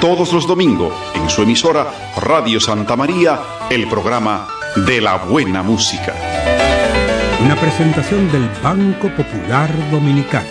todos los domingos en su emisora Radio Santa María, el programa de la buena música. Una presentación del Banco Popular Dominicano.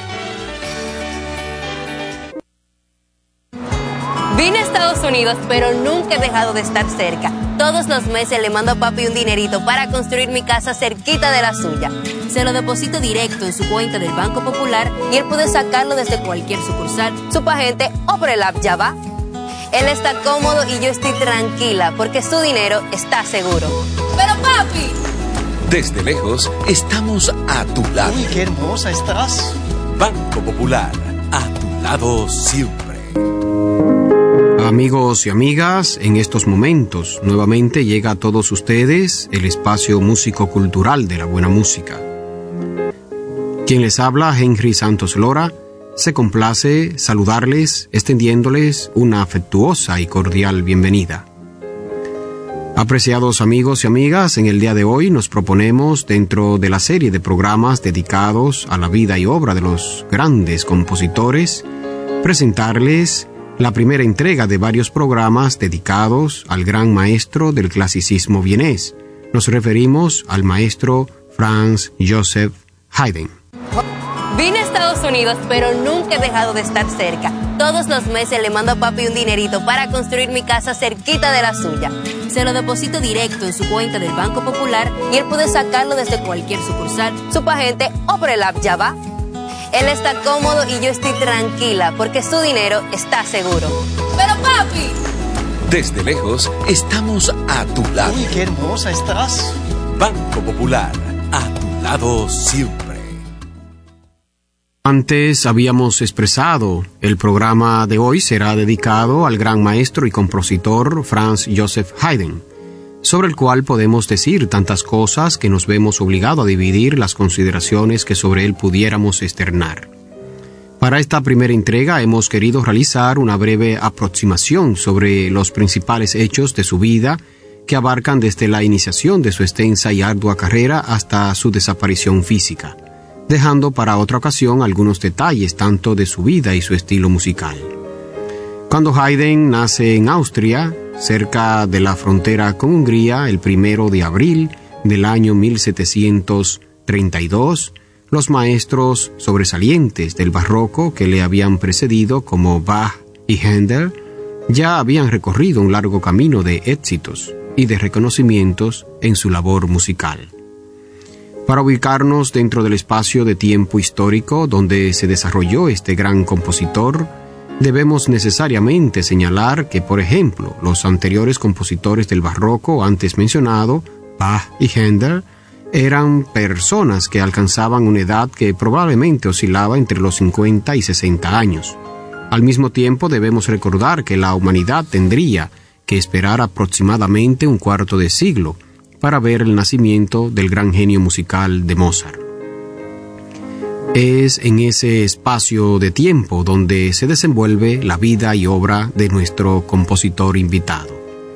Vine a Estados Unidos, pero nunca he dejado de estar cerca. Todos los meses le mando a papi un dinerito para construir mi casa cerquita de la suya. Se lo deposito directo en su cuenta del Banco Popular y él puede sacarlo desde cualquier sucursal, superagente o por el app Ya Va. Él está cómodo y yo estoy tranquila porque su dinero está seguro. ¡Pero papi! Desde lejos estamos a tu lado. ¡Uy, qué hermosa estás! Banco Popular, a tu lado siempre. Amigos y amigas, en estos momentos nuevamente llega a todos ustedes el espacio músico-cultural de la buena música. Quien les habla, Henry Santos Lora, se complace saludarles, extendiéndoles una afectuosa y cordial bienvenida. Apreciados amigos y amigas, en el día de hoy nos proponemos, dentro de la serie de programas dedicados a la vida y obra de los grandes compositores, presentarles la primera entrega de varios programas dedicados al gran maestro del clasicismo vienés. Nos referimos al maestro Franz Joseph Haydn. Vine a Estados Unidos, pero nunca he dejado de estar cerca. Todos los meses le mando a papi un dinerito para construir mi casa cerquita de la suya. Se lo deposito directo en su cuenta del Banco Popular y él puede sacarlo desde cualquier sucursal, superagente o por el app Ya Va. Él está cómodo y yo estoy tranquila porque su dinero está seguro. ¡Pero papi! Desde lejos estamos a tu lado. ¡Uy, qué hermosa estás! Banco Popular, a tu lado siempre. Antes habíamos expresado, el programa de hoy será dedicado al gran maestro y compositor Franz Joseph Haydn, sobre el cual podemos decir tantas cosas que nos vemos obligados a dividir las consideraciones que sobre él pudiéramos externar. Para esta primera entrega hemos querido realizar una breve aproximación sobre los principales hechos de su vida que abarcan desde la iniciación de su extensa y ardua carrera hasta su desaparición física, dejando para otra ocasión algunos detalles tanto de su vida y su estilo musical. Cuando Haydn nace en Austria, cerca de la frontera con Hungría, el 1 de abril del año 1732, los maestros sobresalientes del barroco que le habían precedido, como Bach y Händel, ya habían recorrido un largo camino de éxitos y de reconocimientos en su labor musical. Para ubicarnos dentro del espacio de tiempo histórico donde se desarrolló este gran compositor, debemos necesariamente señalar que, por ejemplo, los anteriores compositores del barroco antes mencionado, Bach y Händel, eran personas que alcanzaban una edad que probablemente oscilaba entre los 50 y 60 años. Al mismo tiempo debemos recordar que la humanidad tendría que esperar aproximadamente un cuarto de siglo para ver el nacimiento del gran genio musical de Mozart. Es en ese espacio de tiempo donde se desenvuelve la vida y obra de nuestro compositor invitado.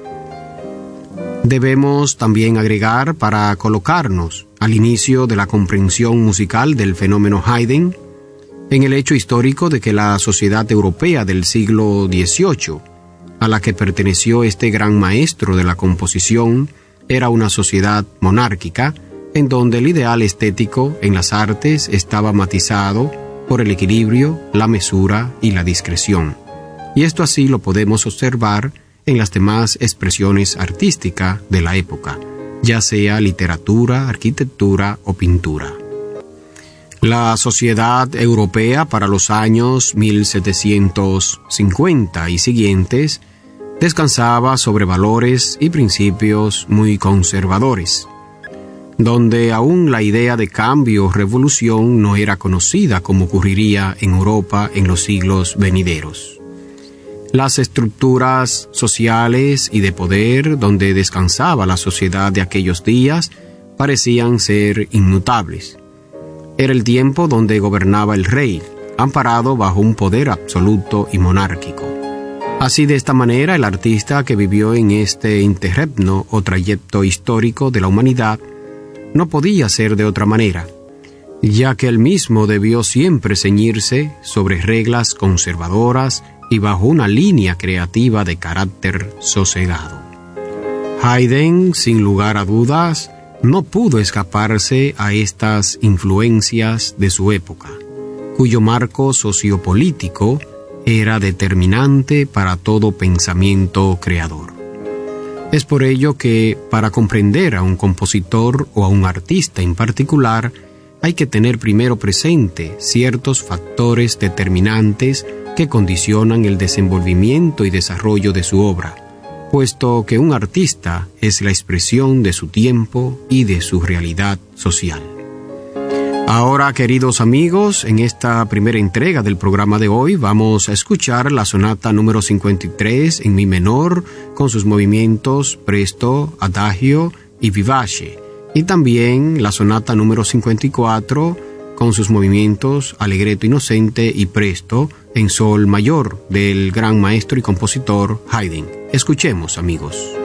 Debemos también agregar, para colocarnos al inicio de la comprensión musical del fenómeno Haydn, en el hecho histórico de que la sociedad europea del siglo XVIII, a la que perteneció este gran maestro de la composición, era una sociedad monárquica, en donde el ideal estético en las artes estaba matizado por el equilibrio, la mesura y la discreción. Y esto así lo podemos observar en las demás expresiones artísticas de la época, ya sea literatura, arquitectura o pintura. La sociedad europea para los años 1750 y siguientes descansaba sobre valores y principios muy conservadores, donde aún la idea de cambio o revolución no era conocida como ocurriría en Europa en los siglos venideros. Las estructuras sociales y de poder donde descansaba la sociedad de aquellos días parecían ser inmutables. Era el tiempo donde gobernaba el rey, amparado bajo un poder absoluto y monárquico. Así, de esta manera, el artista que vivió en este interregno o trayecto histórico de la humanidad no podía ser de otra manera, ya que él mismo debió siempre ceñirse sobre reglas conservadoras y bajo una línea creativa de carácter sosegado. Haydn, sin lugar a dudas, no pudo escaparse a estas influencias de su época, cuyo marco sociopolítico era determinante para todo pensamiento creador. Es por ello que, para comprender a un compositor o a un artista en particular, hay que tener primero presente ciertos factores determinantes que condicionan el desenvolvimiento y desarrollo de su obra, puesto que un artista es la expresión de su tiempo y de su realidad social. Ahora, queridos amigos, en esta primera entrega del programa de hoy vamos a escuchar la sonata número 53 en mi menor, con sus movimientos presto, adagio y vivace, y también la sonata número 54 con sus movimientos allegretto inocente y presto en sol mayor del gran maestro y compositor Haydn. Escuchemos, amigos.